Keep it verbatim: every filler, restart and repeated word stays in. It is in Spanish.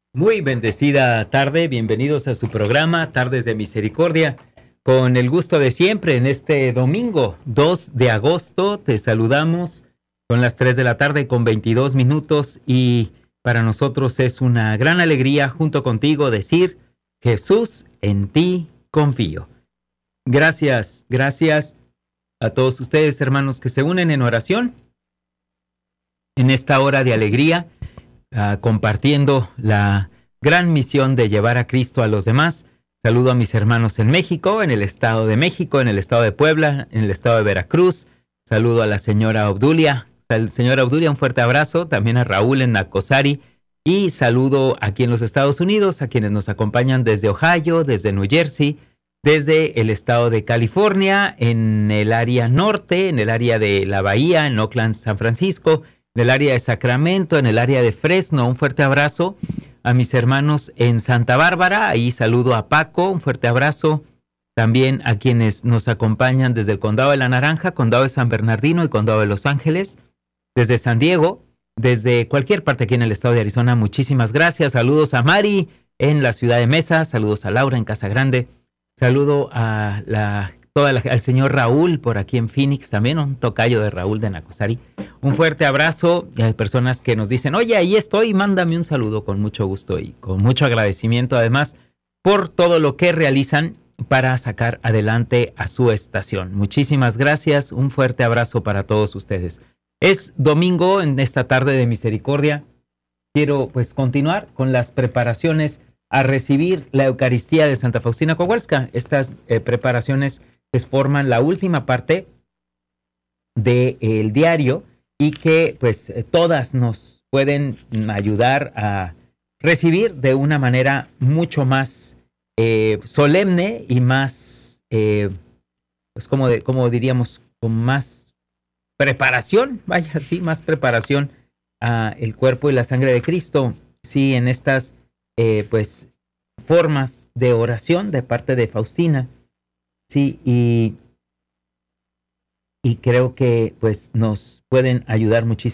Muy bendecida tarde, bienvenidos a su programa Tardes de Misericordia. Con el gusto de siempre, en este domingo dos de agosto, te saludamos con las tres de la tarde con veintidós minutos y para nosotros es una gran alegría junto contigo decir, Jesús, en ti confío. Gracias, gracias a todos ustedes, hermanos, que se unen en oración en esta hora de alegría, Uh, compartiendo la gran misión de llevar a Cristo a los demás. Saludo a mis hermanos en México, en el Estado de México, en el Estado de Puebla, en el Estado de Veracruz. Saludo a la señora Obdulia. Señora Obdulia, un fuerte abrazo. También a Raúl en Nacosari. Y saludo aquí en los Estados Unidos, a quienes nos acompañan desde Ohio, desde New Jersey, desde el Estado de California, en el área norte, en el área de la Bahía, en Oakland, San Francisco, en el área de Sacramento, en el área de Fresno. Un fuerte abrazo a mis hermanos en Santa Bárbara. Ahí saludo a Paco, un fuerte abrazo. También a quienes nos acompañan desde el Condado de la Naranja, Condado de San Bernardino y Condado de Los Ángeles. Desde San Diego, desde cualquier parte aquí en el estado de Arizona, muchísimas gracias. Saludos a Mari en la ciudad de Mesa. Saludos a Laura en Casa Grande. Saludo a la... Toda la, al señor Raúl por aquí en Phoenix también, un tocayo de Raúl de Nacosari. Un fuerte abrazo. Hay personas que nos dicen, oye, ahí estoy, mándame un saludo con mucho gusto y con mucho agradecimiento además por todo lo que realizan para sacar adelante a su estación. Muchísimas gracias, un fuerte abrazo para todos ustedes. Es domingo en esta tarde de misericordia. Quiero pues continuar con las preparaciones a recibir la Eucaristía de Santa Faustina Kowalska. Estas eh, preparaciones pues forman la última parte del de, diario y que pues todas nos pueden ayudar a recibir de una manera mucho más eh, solemne y más, eh, pues como, de, como diríamos, con más preparación, vaya, sí, más preparación a el cuerpo y la sangre de Cristo. Sí, en estas eh, pues formas de oración de parte de Faustina. Sí, y, y creo que pues nos pueden ayudar muchísimo.